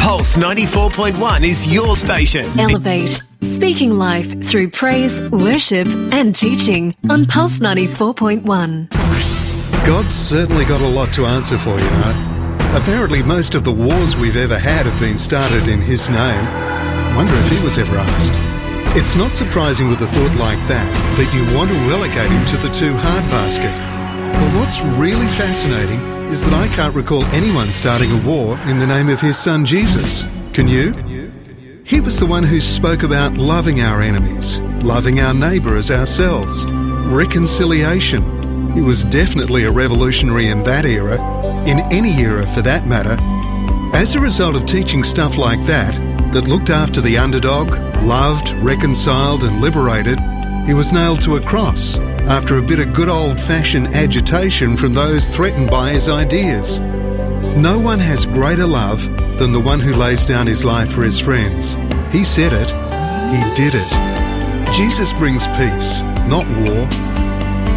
Pulse 94.1 is your station. Elevate. Speaking life through praise, worship and teaching on Pulse 94.1. God's certainly got a lot to answer for, you know. Apparently most of the wars we've ever had have been started in His name. I wonder if He was ever asked. It's not surprising with a thought like that you want to relegate Him to the too hard basket. But what's really fascinating is that I can't recall anyone starting a war in the name of His Son Jesus. Can you? He was the one who spoke about loving our enemies, loving our neighbour as ourselves, reconciliation. He was definitely a revolutionary in that era, in any era for that matter. As a result of teaching stuff like that looked after the underdog, loved, reconciled and liberated, he was nailed to a cross after a bit of good old-fashioned agitation from those threatened by his ideas. No one has greater love than the one who lays down his life for his friends. He said it, He did it. Jesus brings peace, not war.